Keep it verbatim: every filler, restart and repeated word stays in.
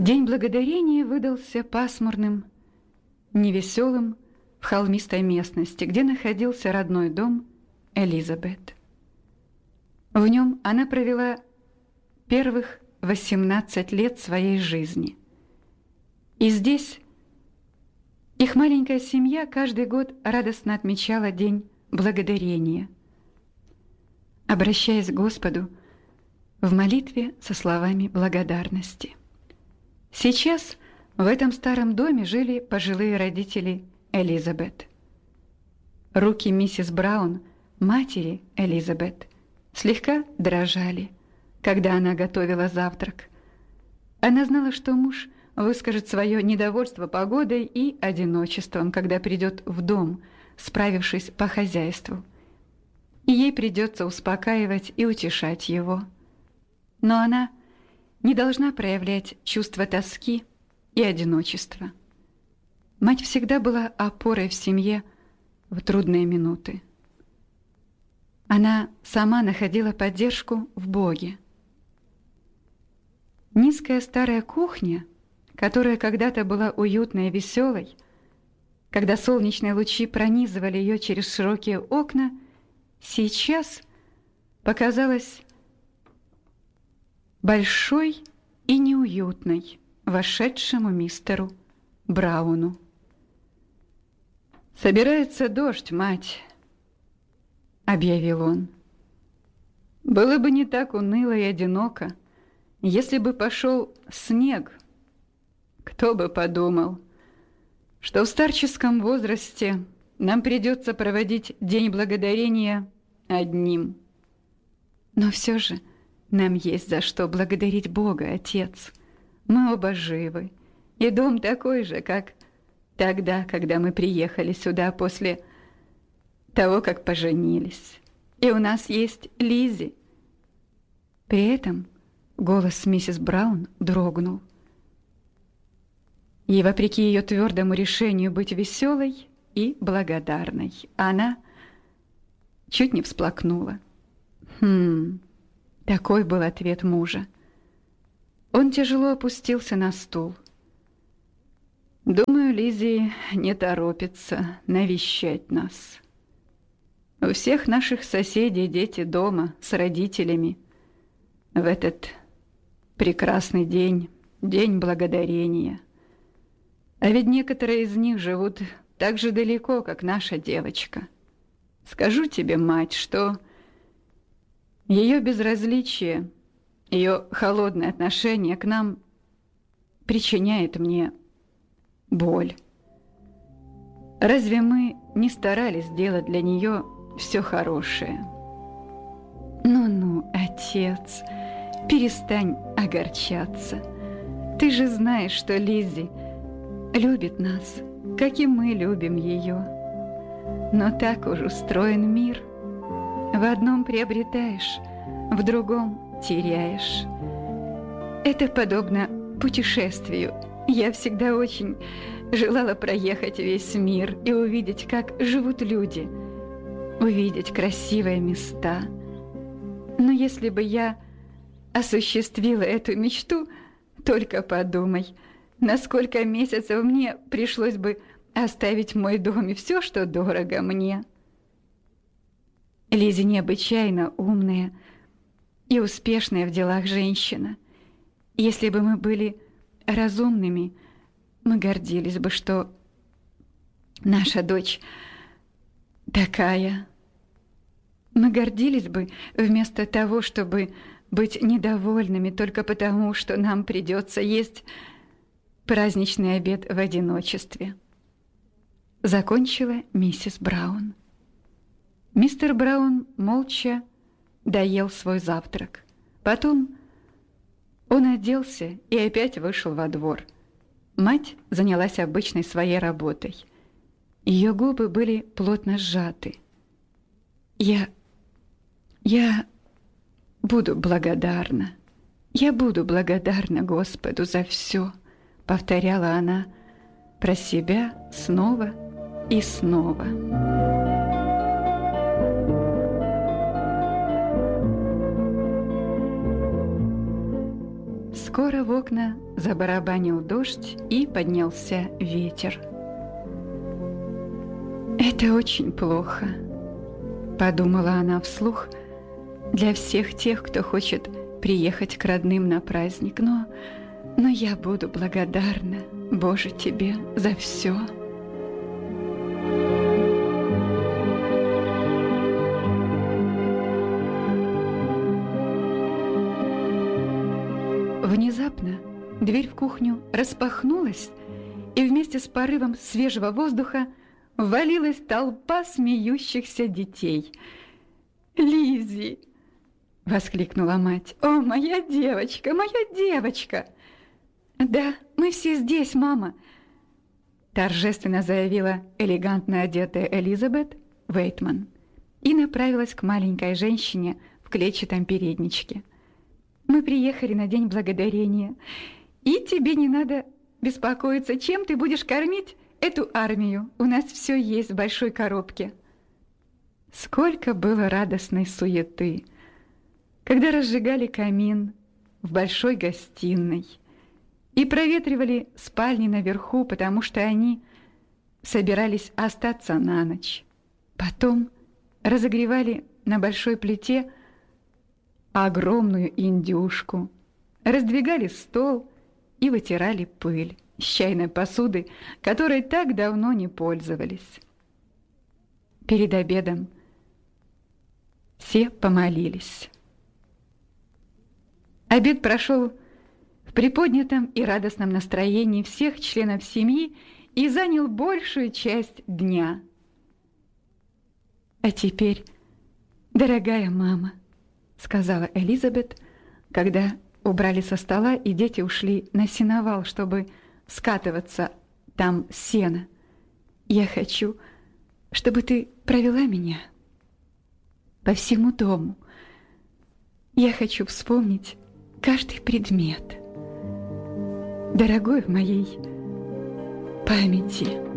День благодарения выдался пасмурным, невеселым в холмистой местности, где находился родной дом Элизабет. В нем она провела первых восемнадцать лет своей жизни. И здесь их маленькая семья каждый год радостно отмечала День благодарения, обращаясь к Господу в молитве со словами благодарности. Сейчас в этом старом доме жили пожилые родители Элизабет. Руки миссис Браун, матери Элизабет, слегка дрожали, когда она готовила завтрак. Она знала, что муж выскажет свое недовольство погодой и одиночеством, когда придет в дом, справившись по хозяйству. И ей придется успокаивать и утешать его. Но она не должна проявлять чувство тоски и одиночества. Мать всегда была опорой в семье в трудные минуты. Она сама находила поддержку в Боге. Низкая старая кухня, которая когда-то была уютной и веселой, когда солнечные лучи пронизывали ее через широкие окна, сейчас показалась большой и неуютной вошедшему мистеру Брауну. «Собирается дождь, мать», — объявил он. «Было бы не так уныло и одиноко, если бы пошел снег. Кто бы подумал, что в старческом возрасте нам придется проводить День благодарения одним. Но все же нам есть за что благодарить Бога, Отец. Мы оба живы, и дом такой же, как тогда, когда мы приехали сюда после того, как поженились. И у нас есть Лиззи». При этом голос миссис Браун дрогнул. И вопреки ее твердому решению быть веселой и благодарной, она чуть не всплакнула. Хм... Такой был ответ мужа. Он тяжело опустился на стул. «Думаю, Лиззи не торопится навещать нас. У всех наших соседей дети дома с родителями. В этот прекрасный день, День благодарения. А ведь некоторые из них живут так же далеко, как наша девочка. Скажу тебе, мать, что ее безразличие, ее холодное отношение к нам причиняет мне боль. Разве мы не старались сделать для нее все хорошее?» «Ну-ну, отец, перестань огорчаться. Ты же знаешь, что Лиззи любит нас, как и мы любим ее. Но так уж устроен мир. В одном приобретаешь, в другом теряешь. Это подобно путешествию. Я всегда очень желала проехать весь мир и увидеть, как живут люди, увидеть красивые места. Но если бы я осуществила эту мечту, только подумай, на сколько месяцев мне пришлось бы оставить мой дом и все, что дорого мне». Лиззи необычайно умная и успешная в делах женщина. Если бы мы были разумными, мы гордились бы, что наша дочь такая. Мы гордились бы вместо того, чтобы быть недовольными только потому, что нам придется есть праздничный обед в одиночестве. Закончила миссис Браун. Мистер Браун молча доел свой завтрак. Потом он оделся и опять вышел во двор. Мать занялась обычной своей работой. Ее губы были плотно сжаты. «Я... я буду благодарна. Я буду благодарна Господу за все», — повторяла она про себя снова и снова. Скоро в окна забарабанил дождь и поднялся ветер. «Это очень плохо», — подумала она вслух, «для всех тех, кто хочет приехать к родным на праздник, но, но я буду благодарна, Боже, Тебе за все». Внезапно дверь в кухню распахнулась, и вместе с порывом свежего воздуха ввалилась толпа смеющихся детей. «Лиззи!» — воскликнула мать. «О, моя девочка, моя девочка!» «Да, мы все здесь, мама!» — торжественно заявила элегантно одетая Элизабет Вейтман и направилась к маленькой женщине в клетчатом передничке. «Мы приехали на День Благодарения, и тебе не надо беспокоиться, чем ты будешь кормить эту армию. У нас все есть в большой коробке». Сколько было радостной суеты, когда разжигали камин в большой гостиной и проветривали спальни наверху, потому что они собирались остаться на ночь. Потом разогревали на большой плите огромную индюшку, раздвигали стол и вытирали пыль с чайной посуды, которой так давно не пользовались. Перед обедом все помолились. Обед прошел в приподнятом и радостном настроении всех членов семьи и занял большую часть дня. «А теперь, дорогая мама», — сказала Элизабет, когда убрали со стола и дети ушли на сеновал, чтобы скатываться там с сена, «я хочу, чтобы ты провела меня по всему дому. Я хочу вспомнить каждый предмет, дорогой в моей памяти».